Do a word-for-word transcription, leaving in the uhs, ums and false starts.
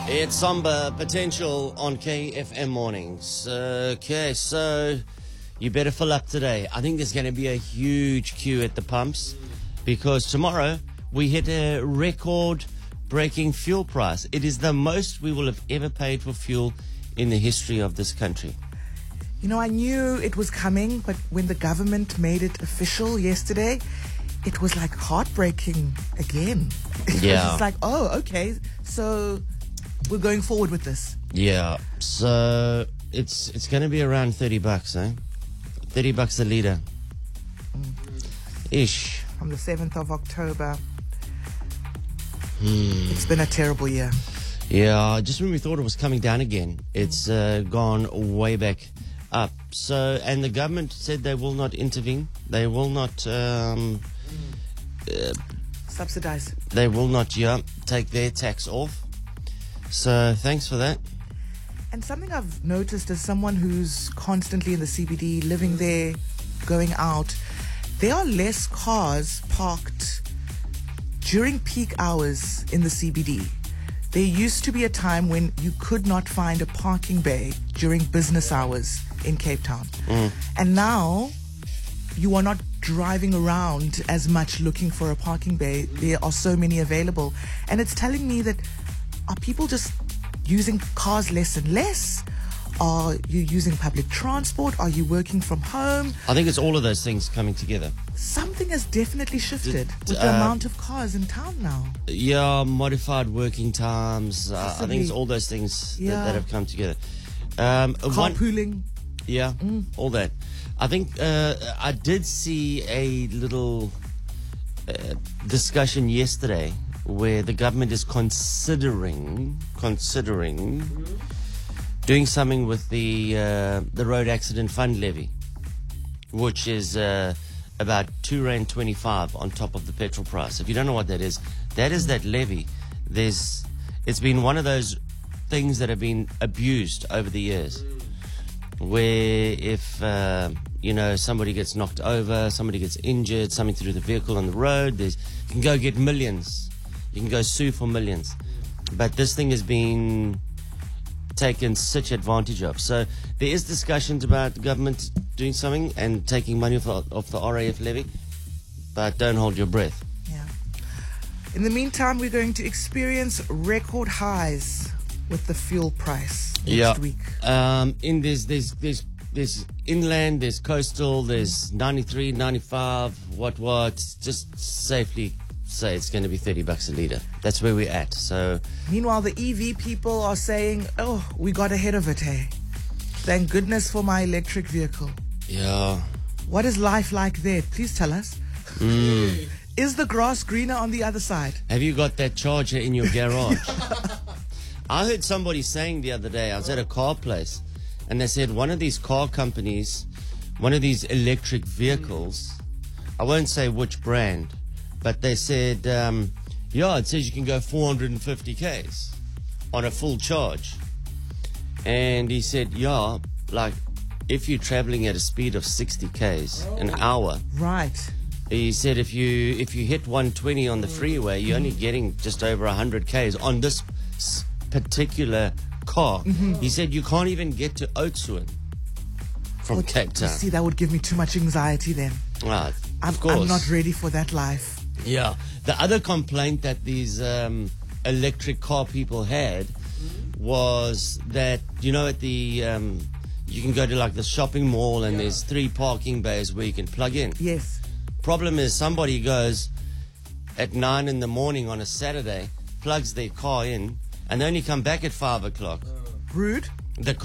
It's Samba Potential on K F M Mornings. Okay, so you better fill up today. I think there's going to be a huge queue at the pumps because tomorrow we hit a record-breaking fuel price. It is the most we will have ever paid for fuel in the history of this country. You know, I knew it was coming, but when the government made it official yesterday, it was like heartbreaking again. It Yeah. was just like, oh, okay, so we're going forward with this. Yeah, so it's it's going to be around thirty bucks, eh? thirty bucks a litre. Ish. From the seventh of October. Hmm. It's been a terrible year. Yeah, just when we thought it was coming down again, it's uh, gone way back up. So, and the government said they will not intervene. They will not. Um, uh, Subsidize. they will not. Yeah, take their tax off. So, thanks for that. And something I've noticed as someone who's constantly in the C B D, living there, going out, there are less cars parked during peak hours in the C B D. There used to be a time when you could not find a parking bay during business hours in Cape Town. Mm. And now you are not driving around as much looking for a parking bay. There are so many available. And it's telling me that are people just using cars less and less? Are you using public transport? Are you working from home? I think it's all of those things coming together. Something has definitely shifted with the uh, amount of cars in town now. Yeah, modified working times. Uh, I think Possibly. it's all those things that, Yeah. that have come together. Um, one, Carpooling. Yeah, all that. I think uh, I did see a little uh, discussion yesterday where the government is considering considering doing something with the uh, the road accident fund levy, which is uh, about two rand twenty five on top of the petrol price. If you don't know what that is, that is that levy. There's it's been one of those things that have been abused over the years, where if uh, you know somebody gets knocked over, somebody gets injured, something to do with the vehicle on the road, there's you can go get millions. You can go sue for millions. But this thing has been taken such advantage of. So there is discussions about the government doing something and taking money off, off the R A F levy. But don't hold your breath. Yeah. In the meantime, we're going to experience record highs with the fuel price next yeah. week. Um, in there's, there's, there's, there's inland, there's coastal, there's ninety-three, ninety-five, what, what. Just safely say it's going to be thirty bucks a litre. That's where we're at. So Meanwhile, the E V people are saying, oh, we got ahead of it, hey. Thank goodness for my electric vehicle. yeah. What is life like there? Please tell us. Mm. Is the grass greener on the other side? Have you got that charger in your garage? I heard somebody saying the other day, I was at a car place, and they said one of these car companies, one of these electric vehicles, I won't say which brand, but they said, um, yeah, it says you can go four hundred fifty kays on a full charge. And he said, yeah, like if you're traveling at a speed of sixty kays an hour, Right. he said if you if you hit one twenty on the freeway, you're only getting just over one hundred kays on this s- particular car. He said you can't even get to Oudtshoorn from Well, Cape you Town. see, that would give me too much anxiety then. Right, I'm, of course. I'm not ready for that life. Yeah. The other complaint that these um, electric car people had was that, you know, at the um, you can go to like the shopping mall and there's three parking bays where you can plug in. Yes. Problem is somebody goes at nine in the morning on a Saturday, plugs their car in, and they only come back at five o'clock. Rude. The